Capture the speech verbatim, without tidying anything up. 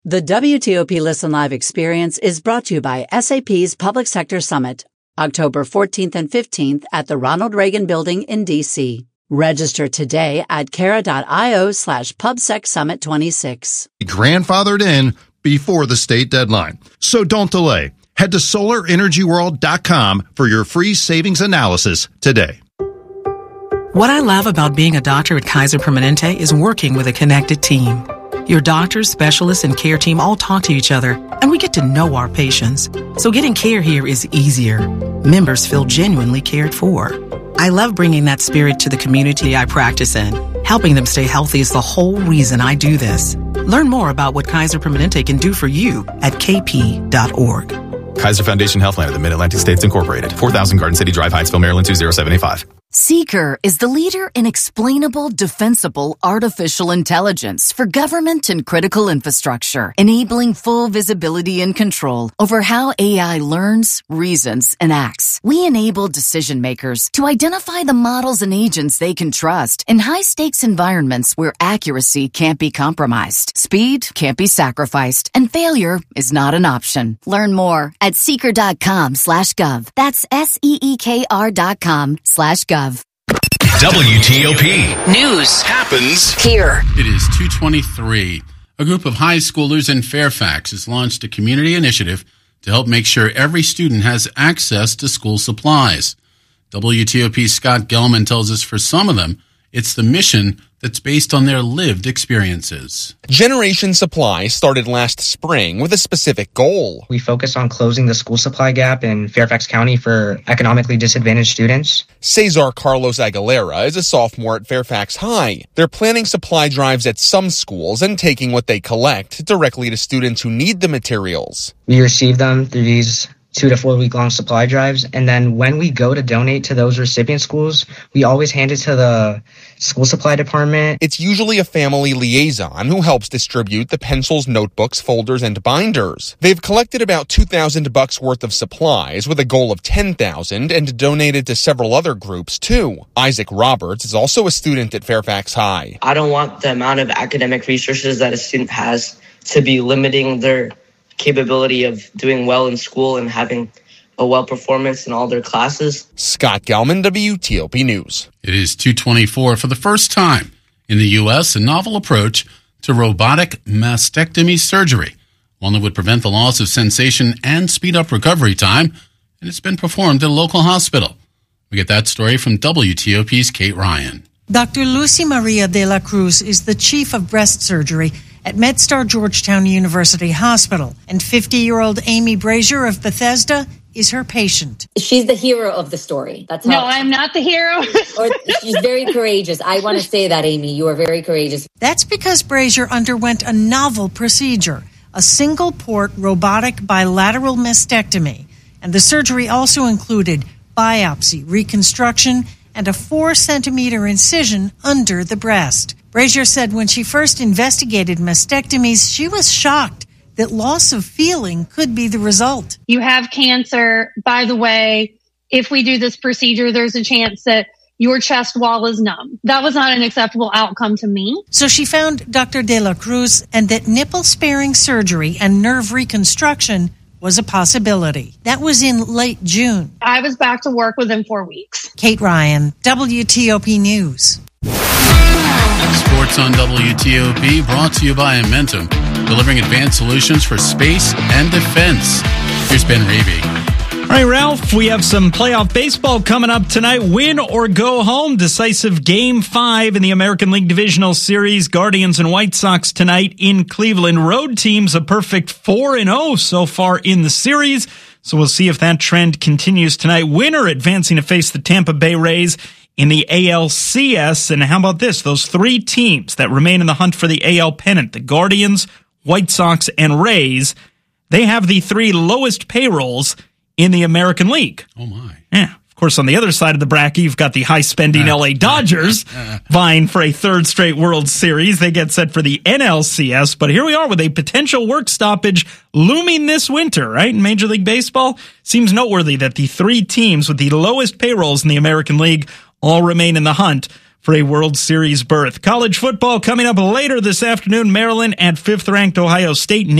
The W T O P Listen Live experience is brought to you by S A P's Public Sector Summit, October fourteenth and fifteenth at the Ronald Reagan Building in D C. Register today at cara.io slash PubSec Summit twenty-six. Grandfathered in before the state deadline. So don't delay. Head to solar energy world dot com for your free savings analysis today. What I love about being a doctor at Kaiser Permanente is working with a connected team. Your doctors, specialists, and care team all talk to each other, and we get to know our patients. So getting care here is easier. Members feel genuinely cared for. I love bringing that spirit to the community I practice in. Helping them stay healthy is the whole reason I do this. Learn more about what Kaiser Permanente can do for you at k p dot org. Kaiser Foundation Healthline of the Mid-Atlantic States Incorporated. four thousand Garden City Drive, Hyattsville, Maryland, two zero seven eight five. Seeker is the leader in explainable, defensible artificial intelligence for government and critical infrastructure, enabling full visibility and control over how A I learns, reasons, and acts. We enable decision makers to identify the models and agents they can trust in high-stakes environments where accuracy can't be compromised, speed can't be sacrificed, and failure is not an option. Learn more at seeker.com slash gov. That's S-E-E-K-R dot com slash gov. W T O P News happens here. It is two twenty-three. A group of high schoolers in Fairfax has launched a community initiative to help make sure every student has access to school supplies. W T O P's Scott Gelman tells us for some of them, it's the mission that's based on their lived experiences. Generation Supply started last spring with a specific goal. We focus on closing the school supply gap in Fairfax County for economically disadvantaged students. Cesar Carlos Aguilera is a sophomore at Fairfax High. They're planning supply drives at some schools and taking what they collect directly to students who need the materials. We receive them through these two to four week long supply drives. And then when we go to donate to those recipient schools, we always hand it to the school supply department. It's usually a family liaison who helps distribute the pencils, notebooks, folders, and binders. They've collected about two thousand bucks worth of supplies with a goal of ten thousand and donated to several other groups too. Isaac Roberts is also a student at Fairfax High. I don't want the amount of academic resources that a student has to be limiting their capability of doing well in school and having a well performance in all their classes. Scott Gelman, W T O P News. It is two twenty-four. For the first time in the U S, a novel approach to robotic mastectomy surgery, one that would prevent the loss of sensation and speed up recovery time, and it's been performed at a local hospital. We get that story from W T O P's Kate Ryan. Doctor Lucy Maria de la Cruz is the chief of breast surgery at MedStar Georgetown University Hospital, and fifty-year-old Amy Brazier of Bethesda is her patient. She's the hero of the story. That's how no, I'm not the hero. Or she's very courageous. I want to say that, Amy. You are very courageous. That's because Brazier underwent a novel procedure, a single-port robotic bilateral mastectomy, and the surgery also included biopsy, reconstruction, and a four-centimeter incision under the breast. Brazier said when she first investigated mastectomies, she was shocked that loss of feeling could be the result. You have cancer. By the way, if we do this procedure, there's a chance that your chest wall is numb. That was not an acceptable outcome to me. So she found Doctor De La Cruz and that nipple-sparing surgery and nerve reconstruction was a possibility. That was in late June. I was back to work within four weeks. Kate Ryan, W T O P News. Sports on W T O P, brought to you by Amentum, delivering advanced solutions for space and defense. Here's Ben Raby. All right, Ralph, we have some playoff baseball coming up tonight. Win or go home. Decisive game five in the American League Divisional Series. Guardians and White Sox tonight in Cleveland. Road teams a perfect four and oh so far in the series. So we'll see if that trend continues tonight. Winner advancing to face the Tampa Bay Rays in the A L C S. And how about this? Those three teams that remain in the hunt for the A L pennant, the Guardians, White Sox, and Rays, they have the three lowest payrolls in the American League. Oh, my. Yeah. Of course, on the other side of the bracket, you've got the high-spending L A Dodgers vying for a third straight World Series. They get set for the N L C S, but here we are with a potential work stoppage looming this winter, right? In Major League Baseball, seems noteworthy that the three teams with the lowest payrolls in the American League all remain in the hunt for a World Series berth. College football coming up later this afternoon. Maryland at fifth-ranked Ohio State.